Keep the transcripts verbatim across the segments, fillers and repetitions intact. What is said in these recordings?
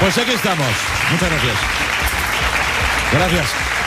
Pues aquí estamos. Muchas gracias. Gracias.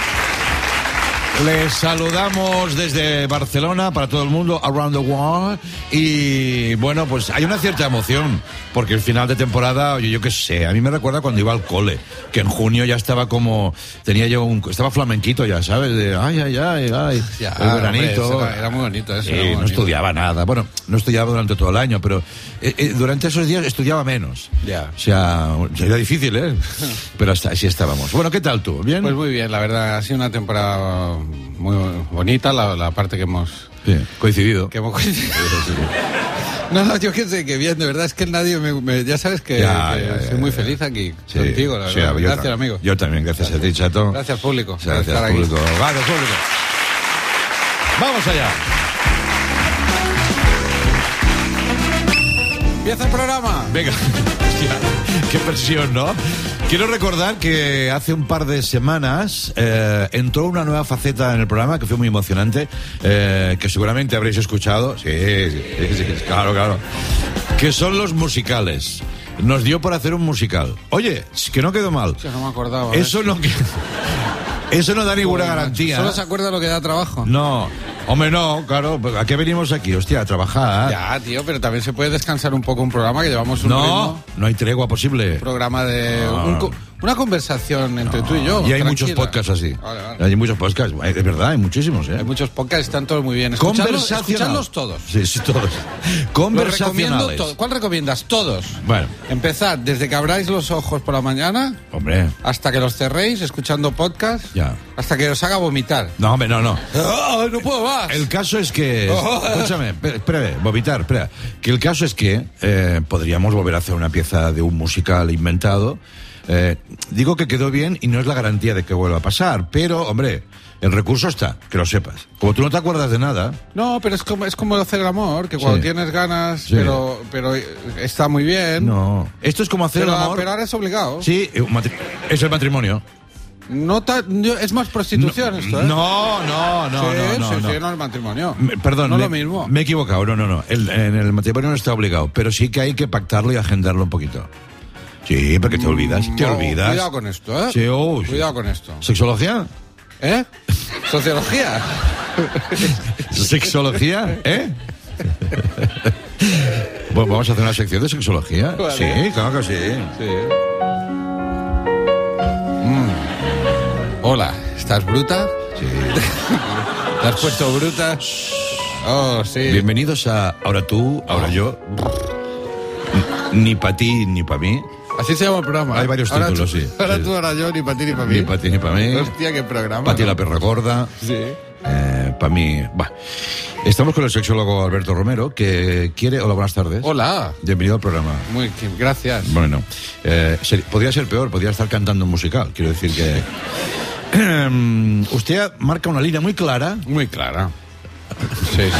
Les saludamos desde Barcelona para todo el mundo, around the world. Y bueno, pues hay una cierta emoción, porque el final de temporada, oye, yo qué sé, a mí me recuerda cuando iba al cole, que en junio ya estaba como, tenía yo un, estaba flamenquito ya, ¿sabes? De, ay, ay, ay, ay, ya, el veranito. Hombre, era, era muy bonito eso. Sí, muy no bonito. estudiaba nada. Bueno, no estudiaba durante todo el año, pero eh, eh, durante esos días estudiaba menos. Ya. O sea, era difícil, ¿eh? Pero hasta así estábamos. Bueno, ¿qué tal tú? ¿Bien? Pues muy bien, la verdad, ha sido una temporada muy bonita, la, la parte que hemos... Sí, coincidido. Que hemos coincidido. No, no, yo qué sé, que bien, de verdad es que nadie me... me ya sabes que, Ya, que ya, ya, soy muy ya. feliz aquí Sí, contigo, la sí, verdad. yo Gracias, también. amigo. Yo también, gracias, gracias a ti, Chato. Gracias, público. por Gracias, estar aquí. público. Gracias, público. Vamos allá. Empieza el programa. Venga. Hostia, qué presión, ¿no? Quiero recordar que hace un par de semanas eh, entró una nueva faceta en el programa que fue muy emocionante, eh, que seguramente habréis escuchado. Sí, sí, sí, sí, claro, claro. Que son los musicales. Nos dio por hacer un musical. Oye, que no quedó mal. Yo no me acordaba. Eso ¿eh? no, eso no da ninguna Joder, garantía. Solo se acuerda lo que da trabajo. No, hombre, no, claro. ¿A qué venimos aquí? Hostia, a trabajar. Ya, tío, pero también se puede descansar un poco un programa que llevamos un No, ritmo. no hay tregua posible. Un programa de... No. un co- una conversación entre tú y yo. Y hay tranquila. muchos podcasts así. Vale, vale. Hay muchos podcasts. De verdad, hay muchísimos, ¿eh? Hay muchos podcasts, están todos muy bien. Escuchadlos, Conversacional. escuchadlos todos. Sí, sí, todos. Los recomiendo Conversacionales. todos. ¿Cuál recomiendas? Todos. Bueno, Empezad desde que abráis los ojos por la mañana hombre. hasta que los cerréis escuchando podcast, Ya. hasta que os haga vomitar. No, hombre, no, no. ¡Oh, no puedo más! El caso es que... Oh. Escúchame, espera, espera, vomitar, espera. Que el caso es que eh, podríamos volver a hacer una pieza de un musical inventado. Eh, digo que quedó bien y no es la garantía de que vuelva a pasar, pero, hombre, el recurso está, que lo sepas. Como tú no te acuerdas de nada... No, pero es como, es como hacer el amor, que cuando Sí. tienes ganas, Sí. pero, pero está muy bien. No. Esto es como hacer pero, el amor... pero ahora es obligado. Sí, un matri- es el matrimonio. No ta- yo- es más prostitución esto, ¿eh? No, no, no, sí, no, no, sí, no. sí, no el matrimonio. Me- Perdón, no me, lo mismo. me he equivocado. No, no, no. El- en el matrimonio no está obligado, pero sí que hay que pactarlo y agendarlo un poquito. Sí, porque te olvidas, te No, olvidas. Cuidado con esto, ¿eh? Sí, oh, sí. Cuidado con esto. ¿Sexología? ¿Eh? ¿Sociología? ¿Sexología? ¿Eh? Bueno, vamos a hacer una sección de sexología. Vale. Sí, claro que sí. Sí. Mm. Hola, ¿estás bruta? Sí. ¿Te has puesto bruta? Oh, sí. Bienvenidos a Ahora tú, ahora yo. Ni para ti, ni para mí. Así se llama el programa. Hay varios Ahora títulos, tú- sí. Ahora Sí. tú, ahora yo, ni para ti, ni para mí. Ni para ti, ni para mí. Hostia, qué programa. Pati ¿no? la perra gorda. Sí. Eh, para mí, va. Estamos con el sexólogo Alberto Romero, que quiere... Hola, buenas tardes. Hola. Bienvenido al programa. Muy, gracias. Bueno, eh, ser- podría ser peor, podría estar cantando un musical. Quiero decir que... Em, usted marca una línea muy clara. Muy clara. Sí, sí.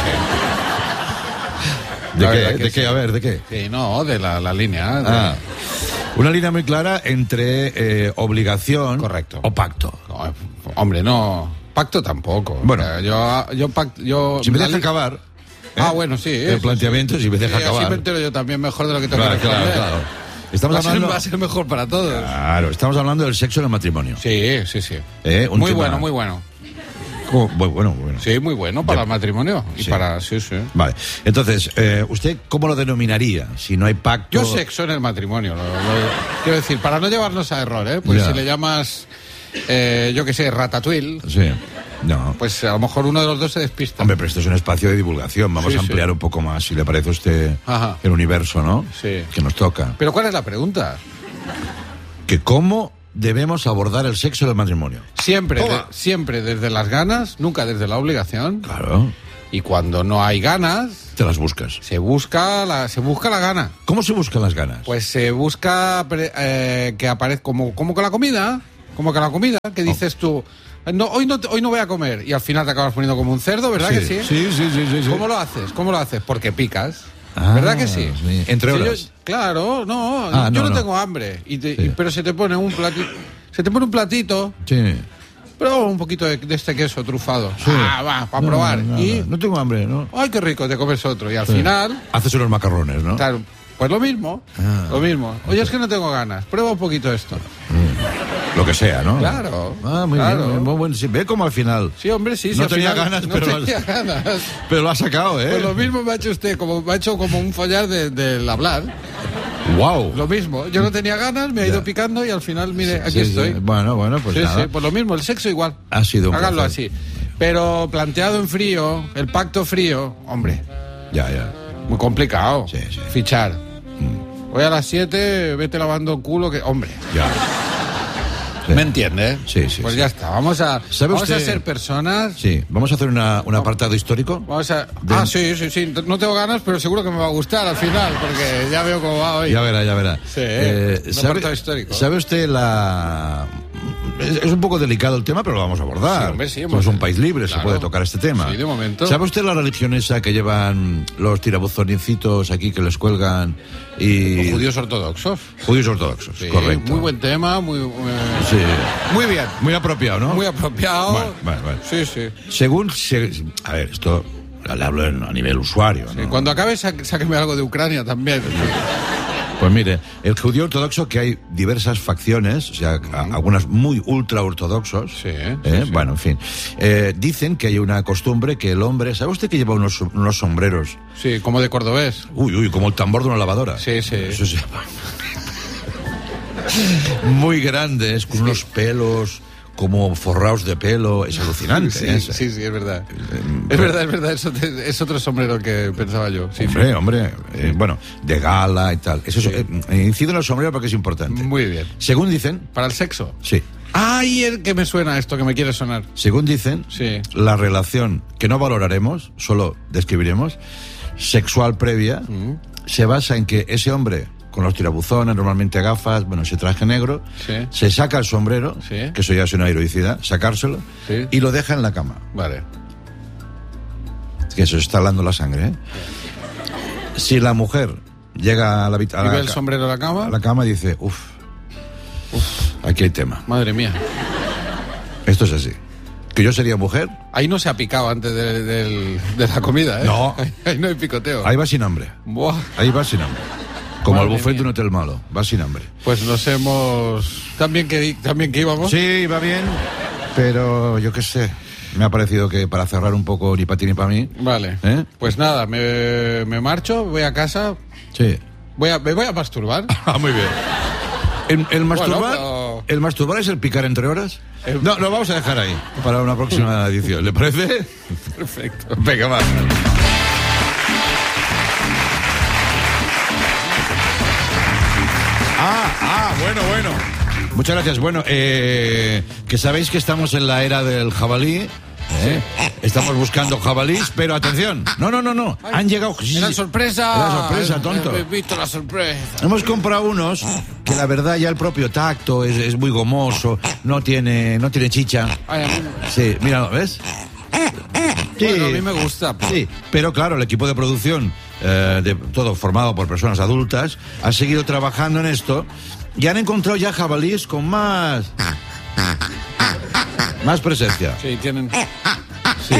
¿De La qué? verdad ¿De que qué? sí. A ver, ¿de qué? Sí, no, de la, la línea. de- Ah, una línea muy clara entre eh, obligación... Correcto. O pacto. No, hombre, no. Pacto tampoco. Bueno. O sea, yo, yo, pact- yo Si me la deja li- acabar... Ah, ¿eh? bueno, sí. El sí, planteamiento, sí. si me deja Sí, acabar. Así me entero yo también mejor de lo que tengo Claro, que claro, responder. claro. Estamos Va a, ser, hablando... va a ser mejor para todos. Claro, estamos hablando del sexo en el matrimonio. Sí, sí, sí. Eh, un muy tema- bueno, muy bueno. ¿Cómo? Bu- Bueno, bueno. Sí, muy bueno para Ya. el matrimonio. Y Sí. para. Sí, sí. Vale. Entonces, eh, ¿usted cómo lo denominaría? Si no hay pacto... Yo sexo en el matrimonio. lo- lo- quiero decir, para no llevarnos a error, ¿eh? Pues Ya. si le llamas, eh, yo qué sé, ratatouille, Sí. No. pues a lo mejor uno de los dos se despista. Hombre, pero esto es un espacio de divulgación. Vamos Sí, a ampliar sí. un poco más, si le parece a usted, Ajá. el universo, ¿no? Sí. Que nos toca. Pero ¿cuál es la pregunta? Que cómo debemos abordar el sexo del matrimonio. Siempre, Toma. de- siempre desde las ganas, nunca desde la obligación. Claro. Y cuando no hay ganas, Te las buscas. se busca la, se busca la gana. ¿Cómo se buscan las ganas? Pues se busca pre- eh, que aparezca como, como con la comida, como con la comida, que dices tú, no, hoy, no, te- hoy no voy a comer, y al final te acabas poniendo como un cerdo, ¿verdad que sí? Sí, sí, sí, sí, sí. ¿Cómo lo haces? ¿Cómo lo haces? Porque picas. Ah, ¿Verdad que sí? sí. Entre Si yo- horas. claro, no, Ah, yo no, no, no. tengo hambre, y te- Sí. y- pero se te pone un platito, se te pone un platito, Sí. pero un poquito de, de este queso trufado. Sí. Ah, va, para No, probar. no, no, y, no tengo hambre, ¿no? ay, qué rico, te comes otro. Y al Sí. final, Haces unos macarrones, ¿no? claro, Pues lo mismo, Ah. lo mismo. Oye, es que no tengo ganas, prueba un poquito esto. Lo que sea, ¿no? Claro, Ah, muy claro. bien. Muy bueno. Sí, ve como al final. Sí, hombre, sí. sí, No al tenía final ganas, no pero- tenía ganas. Pero lo ha sacado, ¿eh? Pues lo mismo me ha hecho usted, como me ha hecho como un follar de- del hablar. Wow. Lo mismo, yo no tenía ganas, me ha ido Ya. picando y al final, mire, aquí Sí, sí. estoy. Bueno, bueno, pues sí, nada. sí, pues lo mismo, el sexo igual. Ha sido un Háganlo placer. así. Pero planteado en frío, el pacto frío, hombre, Ya, ya. muy complicado. Sí, sí. Fichar. Hoy a las siete, vete lavando el culo, que, hombre. Ya. Sí. ¿Me entiende? Sí, sí, Pues sí. ya está, vamos a, ¿Sabe vamos a usted- ser personas. Sí, vamos a hacer una, un apartado histórico. Vamos a... De- Ah, sí, sí, sí. No tengo ganas, pero seguro que me va a gustar al final, porque ya veo cómo va hoy. Ya verá, ya verá. Sí, un apartado histórico. ¿Sabe usted la...? Es, es un poco delicado el tema, pero lo vamos a abordar. Sí, hombre, sí, Somos hemos- un país libre, se claro. puede tocar este tema. Sí, de momento. ¿Sabe usted la religión esa que llevan los tirabuzoncitos aquí que les cuelgan y... Los judíos ortodoxos. Judíos ortodoxos, Sí, correcto. muy buen tema, muy, muy, Sí. muy bien. Muy apropiado, ¿no? Muy apropiado. Bueno, bueno, bueno. Sí, sí. Según... se- a ver, esto le hablo en- a nivel usuario, ¿no? Y cuando acabe, sa- sáqueme algo de Ucrania también. Pues mire, el judío ortodoxo, que hay diversas facciones, o sea, a- algunas muy ultra ortodoxos, Sí, ¿eh? sí, sí. Bueno, en fin, eh, dicen que hay una costumbre que el hombre, ¿sabe usted que lleva unos, unos sombreros? Sí, como de cordobés. Uy, uy, como el tambor de una lavadora. Sí, sí. Eso se llama. Muy grandes, con unos pelos como forrados de pelo, es alucinante. Sí, ¿eh? sí, sí, es verdad. Es verdad, es verdad. Es otro, es otro sombrero que pensaba yo. Sí, Hombre, hombre, eh, bueno, de gala y tal. Eso es, eh, incido en el sombrero porque es importante. Muy bien. Según dicen, Para el sexo. sí, Ay, el que me suena esto, que me quiere sonar. según dicen, Sí. la relación que no valoraremos, solo describiremos, sexual previa, Mm. se basa en que ese hombre, con los tirabuzones, normalmente gafas, bueno, ese traje negro, Sí. se saca el sombrero, Sí. que eso ya es una heroicidad, sacárselo, Sí. y lo deja en la cama. Vale. Que eso está hablando la sangre, ¿eh? Si la mujer llega a la, habita- a ¿Y la ve el ca- sombrero de la cama? a la cama y dice, uff, aquí hay tema. Madre mía. Esto es así. Que yo sería mujer, Ahí no se ha picado antes de, del- de la comida, ¿eh? No. Ahí no hay picoteo. ahí va sin hambre. Buah. Ahí va sin hambre. Como Madre el buffet mía. de un hotel malo. Va sin hambre. Pues nos hemos... También que, también que íbamos. Sí, va bien. Pero yo qué sé. Me ha parecido que para cerrar un poco ni para ti ni para mí. Vale. ¿Eh? Pues nada, me, me marcho, voy a casa, Sí. voy a, me voy a masturbar. Ah, muy bien. El, el masturbar, pero- el masturbar es el picar entre horas. El- No, lo vamos a dejar ahí para una próxima edición. ¿Le parece? Perfecto. Venga, va. Ah, ah, bueno, bueno. Muchas gracias. Bueno, eh, que sabéis que estamos en la era del jabalí. ¿eh? Estamos buscando jabalís, pero atención. No, no, no, no. Han llegado. sí, Era sí. sorpresa. Era sorpresa, tonto. He visto la sorpresa. Hemos comprado unos que la verdad ya el propio tacto es, es muy gomoso, no tiene, no tiene chicha. Ay, a mí, Sí, mira, ¿ves? Sí. bueno, a mí me gusta. Sí, pero claro, el equipo de producción, eh, de todo formado por personas adultas, ha seguido trabajando en esto y han encontrado ya jabalíes con más... Más presencia. Sí, tienen... Sí.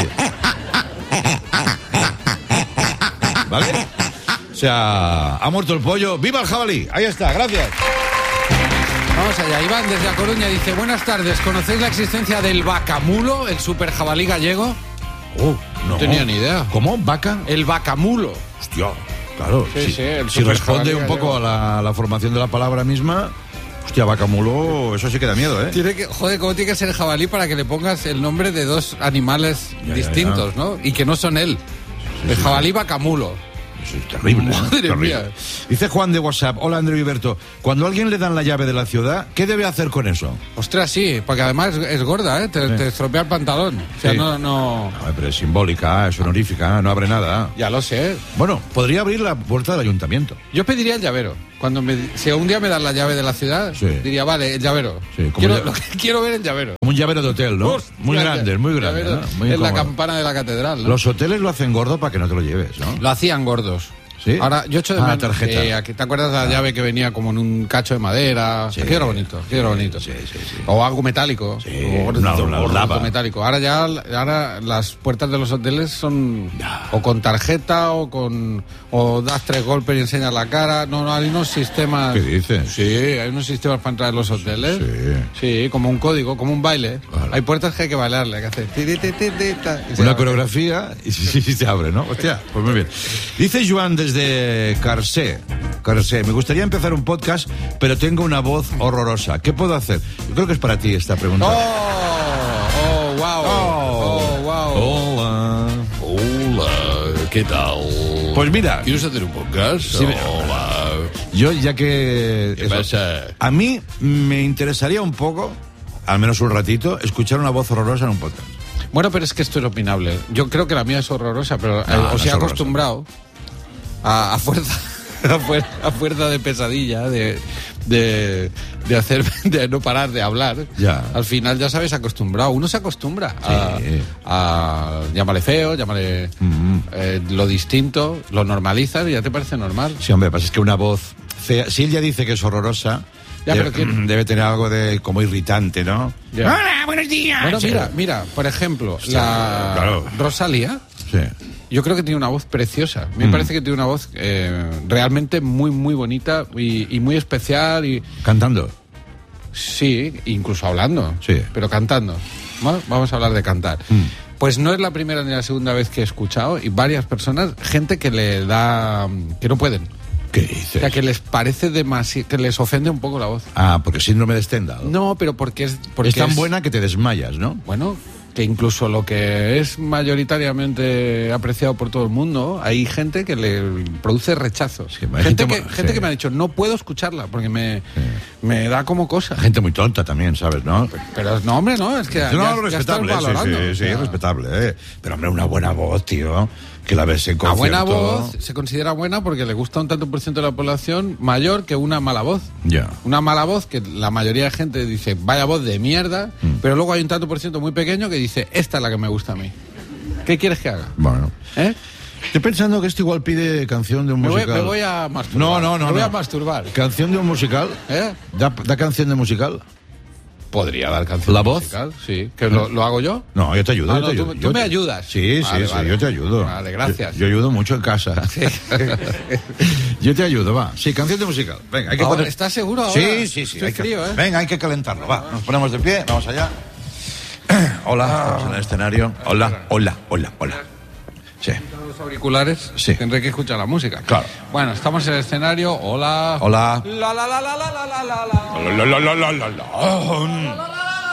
¿Vale? O sea, ha muerto el pollo. ¡Viva el jabalí! Ahí está, gracias. Vamos allá. Iván desde A Coruña dice, buenas tardes, ¿conocéis la existencia del vacamulo, el super jabalí gallego? Oh, no. tenía ni idea. ¿Cómo? ¿Vaca? El vacamulo. Hostia, claro. Sí, si, sí, el si super responde jabalí un poco a gallego. la, la formación de la palabra misma, hostia, vaca mulo, eso sí que da miedo, ¿eh? Tiene que, joder, ¿cómo tiene que ser jabalí para que le pongas el nombre de dos animales Ya, ya, distintos, ya. ¿no? Y que no son él. el sí, jabalí vacamulo. Eso es terrible. ¿eh? Madre Terrible. mía. Dice Juan de WhatsApp, hola Andreu y Berto, cuando a alguien le dan la llave de la ciudad, ¿qué debe hacer con eso? Ostras, sí, porque además es gorda, ¿eh? Te, te estropea el pantalón. O sea, Sí. no, no... A ver, pero es simbólica, es honorífica, no abre nada. Ya lo sé. Bueno, podría abrir la puerta del ayuntamiento. Yo pediría el llavero. Cuando me, si un día me dan la llave de la ciudad, Sí. diría, vale, el llavero. Sí, como quiero, ya- lo que- quiero ver el llavero. Como un llavero de hotel, ¿no? Hostia, muy grande, muy grande. llavero ¿no? Muy en la incómodo. campana de la catedral, ¿no? Los hoteles lo hacen gordo para que no te lo lleves, ¿no? Lo hacían gordos. ¿Sí? Ahora, yo echo de Ah, menos. tarjeta. Eh, aquí, ¿te acuerdas de la llave que venía como en un cacho de madera? Sí. Aquello era bonito, aquello era bonito. Sí, sí, sí. O algo metálico. Sí, o una- una o lava. metálico. Ahora ya, ahora las puertas de los hoteles son Ya. o con tarjeta o con o das tres golpes y enseñas la cara. No, no, hay unos sistemas. ¿Qué dices? Sí, hay unos sistemas para entrar en los hoteles. Sí. Sí, como un código, como un baile. Claro. Hay puertas que hay que bailarle, hay que hacer. ti, ti, ti, ti, ti, ta, y se Una abre. coreografía y sí, sí, se abre, ¿no? Hostia, pues muy bien. Dice Joan desde Carcé. Carcé, me gustaría empezar un podcast, pero tengo una voz horrorosa. ¿Qué puedo hacer? Yo creo que es para ti esta pregunta. Oh, oh, wow. Oh, wow. Hola. Hola, ¿qué tal? Pues mira, ¿Quieres hacer un podcast? Sí, me- Hola. yo ya que... ¿Qué eso, pasa? a mí me interesaría un poco, al menos un ratito, escuchar una voz horrorosa en un podcast. Bueno, pero es que esto es opinable. Yo creo que la mía es horrorosa, pero eh, No, no os es he horrorosa. acostumbrado a, a fuerza a fuerza, a fuerza de pesadilla, de, de, de hacer, de no parar de hablar. Ya. Al final ya sabes acostumbrado. Uno se acostumbra a, Sí. a llámale feo, llámale Mm. eh, lo distinto, lo normalizas y ya te parece normal. Sí, hombre, pasa es que una voz fea... Si él ya dice que es horrorosa, Ya, debe, pero ¿quién? debe tener algo de como irritante, ¿no? Ya. Hola, buenos días. Bueno, Sí. mira, mira, por ejemplo, Hostia, la claro. Rosalía. Sí. Yo creo que tiene una voz preciosa. Me Mm. parece que tiene una voz eh, realmente muy, muy bonita y, y muy especial. Y Cantando. sí, incluso hablando. Sí. Pero cantando. ¿Vale? Vamos a hablar de cantar. Mm. Pues no es la primera ni la segunda vez que he escuchado y varias personas, gente que le da, que no pueden. ¿Qué O dices? sea, que les parece demasiado, que les ofende un poco la voz. Ah, porque síndrome de Stendhal. No, pero porque es, porque es tan buena que te desmayas, ¿no? Bueno, que incluso lo que es mayoritariamente apreciado por todo el mundo, hay gente que le produce rechazo. Sí, hay gente gente que, mo- gente sí. que me ha dicho, no puedo escucharla porque me, me da como cosa. Gente muy tonta también, ¿sabes, no? Pero no, hombre, no, es que ya, no, ya estás respetable, sí, valorando. sí, O sí, sea, respetable, ¿eh? Pero, hombre, una buena voz, tío, que la ves en a concierto... buena voz se considera buena porque le gusta un tanto por ciento de la población mayor que una mala voz. Ya. Una mala voz que la mayoría de gente dice, vaya voz de mierda, Mm. pero luego hay un tanto por ciento muy pequeño que dice, esta es la que me gusta a mí. ¿Qué quieres que haga? Bueno. ¿Eh? Estoy pensando que esto igual pide canción de un Me voy, musical. me voy a masturbar. No, no, no. Me voy no. a masturbar. ¿Canción de un musical? ¿Eh? ¿Da, da canción de musical? Podría dar canción ¿La voz? musical, sí. ¿Que lo, lo hago yo? No, yo te ayudo. Ah, yo no, te tú- ayudo. tú Yo me te- ayudas. Sí, Vale, sí, sí, vale. yo te ayudo. Vale, gracias. Yo, yo ayudo mucho en casa. Sí. Yo te ayudo, va. Sí, canción de musical. Venga, hay que Ahora, poner... ¿estás seguro ahora? Sí, sí, sí. Estoy hay que- frío, ¿eh? Venga, hay que calentarlo, va. Nos ponemos de pie, vamos allá. Hola, estamos en el escenario. Hola, hola, hola, hola. Sí. Los auriculares, Sí. tendré que escuchar la música. Claro. Bueno, estamos en el escenario. Hola. Hola. La la la la la la la la la. La, la, la, la, la, la.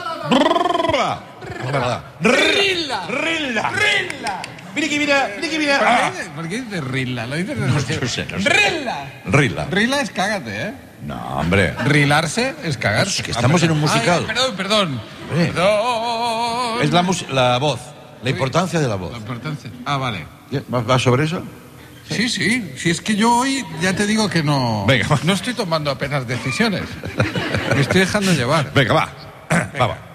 Rilla. Rilla. Rilla. Mira que mira, mira que mira. Ah. ¿Por qué dices rilla? Lo dices No sé, no sé. Rilla. Rilla. Rilla es cágate, ¿eh? No, hombre. Rilarse es cagarse. Es que estamos en un musical. Ay, perdón, perdón. Hombre. Perdón. Es la, mus- la voz, la importancia de la voz. La importancia. Ah, vale. ¿Va, va sobre eso? Sí, sí. Si es que yo hoy ya te digo que no. Venga, va. No estoy tomando apenas decisiones. Me estoy dejando llevar. Venga, va. Va, va.